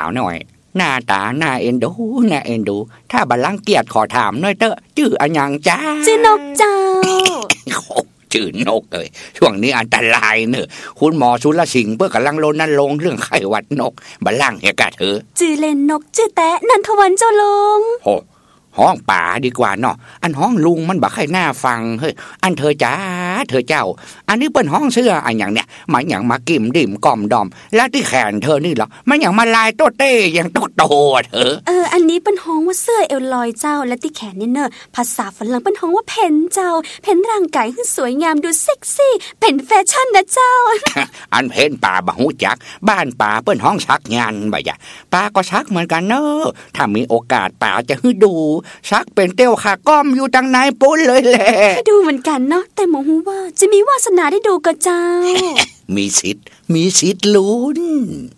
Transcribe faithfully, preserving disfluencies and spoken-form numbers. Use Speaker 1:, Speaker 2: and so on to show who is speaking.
Speaker 1: าวหน่อยหน้าตาหน้าเอ็นดูหน้าเอ็นดูถ้าบัลลังเกียรติขอถามหน่อยเตอะชื่ออันยังจ้า
Speaker 2: ชื่อนกเจ้า
Speaker 1: ชื่อนกเลยช่วงนี้อันตรายเนอะคุณหมอสุรสิงห์เพื่อกำลังรณรงค์เรื่องไข้หวัดนกบัลลังเฮกะเธอ
Speaker 2: ชื่อเล่นนกชื่อแตะนันทวันเจ้าลุง
Speaker 1: โหห้องป่าดีกว่าเนาะอันห้องลุงมันบักให้หน้าฟังเฮ้ยอันเธอจ้าเธอเจ้าอันนี้เป็นห้องเสื้ออันอย่างเนี้ยมันอย่างมากิ่มดิ่มก่อมดอมแล้วที่แขนเธอนี่เหรอมันอย่างมาลายโตเต้อย่างโตโตเธอ
Speaker 2: เอออันนี้เป็นห้องว่าเสื้อเอวลอยเจ้าและที่แขนเนี่ยเนอะภาษาฝรั่งเป็นห้องว่าเพนเจ้าเพนร่างกายคือสวยงามดูเซ็กซี่เพนแฟชั่นนะเจ้า
Speaker 1: อันเพนป่าบะหูจักบ้านป่าเป็นห้องซักงานบ่อย่าป่าก็ซักเหมือนกันเนอะถ้ามีโอกาสป่าจะให้ดูซักเป็นเต้วขาก้อมอยู่ทางไหนปุ้นเลยแหละ
Speaker 2: ดูเหมือนกันเนาะแต่หมอฮูว่าจะมีวาสนาได้ดูก็เจ้า
Speaker 1: มีสิทธิ์มีสิทธิ์ลุ้น